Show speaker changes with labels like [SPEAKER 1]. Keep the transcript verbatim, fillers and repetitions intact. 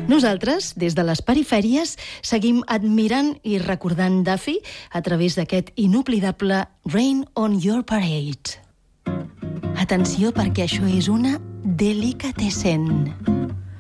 [SPEAKER 1] Nosaltres, des de les perifèries, seguim admirant i recordant Duffy a través d'aquest inoblidable Rain on Your Parade. Atenció, perquè això és una delicatessen.